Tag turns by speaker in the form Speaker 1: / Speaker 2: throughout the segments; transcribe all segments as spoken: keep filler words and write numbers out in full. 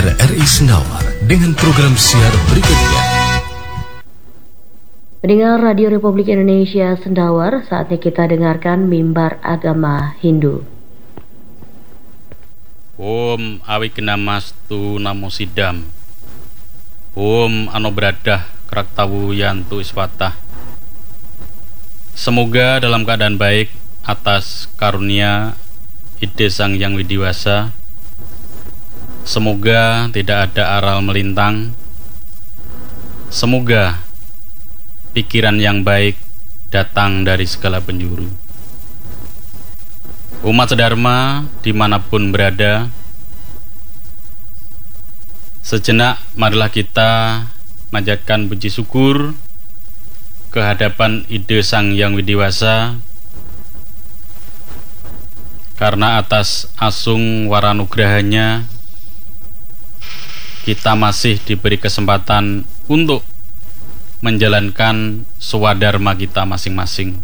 Speaker 1: R R I Sendawar dengan program siar berikutnya.
Speaker 2: Pendengar Radio Republik Indonesia Sendawar, saatnya kita dengarkan mimbar agama Hindu.
Speaker 3: Om Awignamastu Namo Sidam. Om Anobradah Kraktawu Yantu Iswatah. Semoga dalam keadaan baik atas karunia Ide Sang Yang Widiwasa. Semoga tidak ada aral melintang. Semoga pikiran yang baik datang dari segala penjuru. Umat sedharma dimanapun berada, sejenak marilah kita manjatkan puji syukur kehadapan Ide Sang Yang Widiwasa, karena atas asung waranugrahanya kita masih diberi kesempatan untuk menjalankan swadharma kita masing-masing.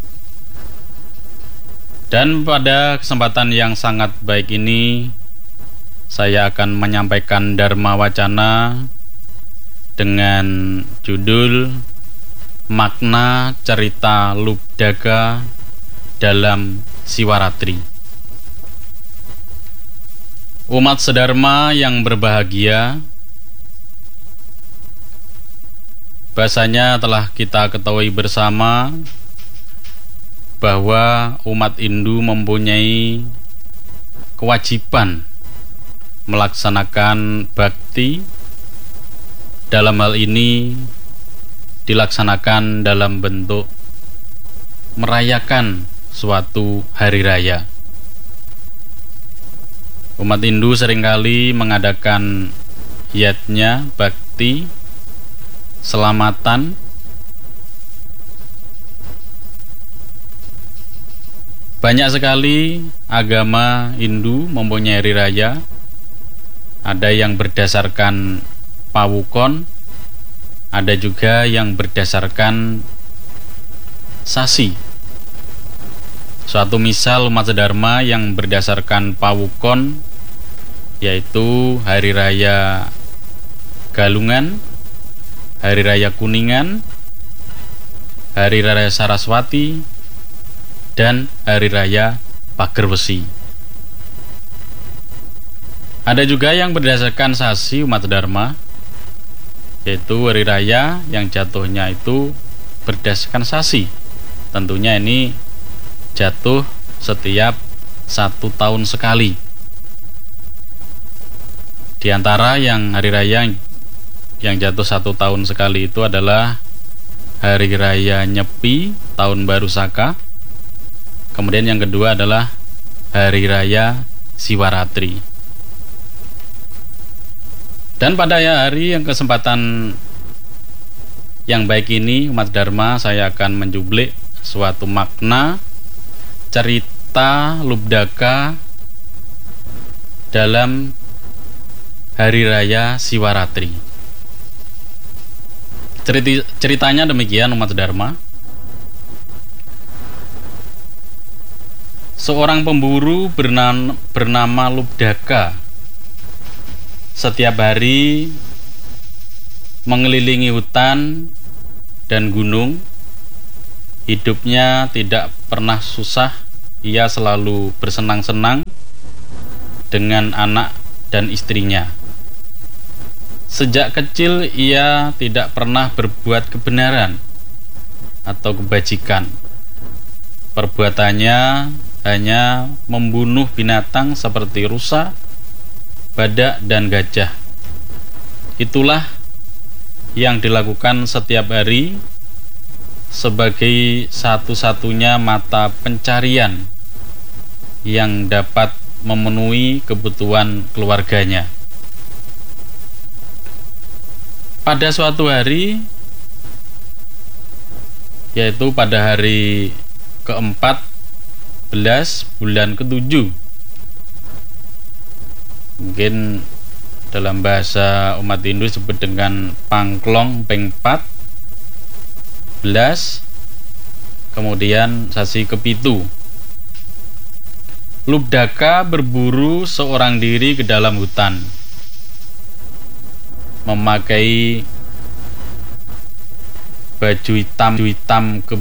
Speaker 3: Dan pada kesempatan yang sangat baik ini, saya akan menyampaikan Dharma Wacana dengan judul Makna Cerita Lubdaga dalam Siwaratri. Umat sedharma yang berbahagia, bahasanya telah kita ketahui bersama bahwa umat Hindu mempunyai kewajiban melaksanakan bakti. Dalam hal ini dilaksanakan dalam bentuk merayakan suatu hari raya. Umat Hindu seringkali mengadakan yatnya, bakti, selamatan, banyak sekali agama Hindu mempunyai hari raya. Ada yang berdasarkan pawukon, ada juga yang berdasarkan sasi. Suatu misal umat sedharma yang berdasarkan pawukon yaitu hari raya Galungan, Hari Raya Kuningan, Hari Raya Saraswati, dan Hari Raya Pagerwesi. Ada juga yang berdasarkan sasi umat sedharma, yaitu hari raya yang jatuhnya itu berdasarkan sasi. Tentunya ini jatuh setiap satu tahun sekali. Di antara yang hari raya yang jatuh satu tahun sekali itu adalah Hari Raya Nyepi, Tahun Baru Saka. Kemudian yang kedua adalah Hari Raya Siwaratri. Dan pada hari yang kesempatan yang baik ini, umat Dharma, saya akan menjublik suatu makna cerita Lubdaga dalam Hari Raya Siwaratri. Ceritanya demikian, umat Dharma. Seorang pemburu bernama, bernama Lubdaga setiap hari mengelilingi hutan dan gunung. Hidupnya tidak pernah susah. Ia selalu bersenang-senang dengan anak dan istrinya. Sejak kecil ia tidak pernah berbuat kebenaran atau kebajikan. Perbuatannya hanya membunuh binatang seperti rusa, badak, dan gajah. Itulah yang dilakukan setiap hari sebagai satu-satunya mata pencarian yang dapat memenuhi kebutuhan keluarganya. Pada suatu hari, yaitu pada hari keempat belas bulan ketujuh, mungkin dalam bahasa umat Hindu disebut dengan Pangklong Pengpat belas, kemudian sasi kepitu, Lubdaga berburu seorang diri ke dalam hutan. memakai baju hitam hitam ke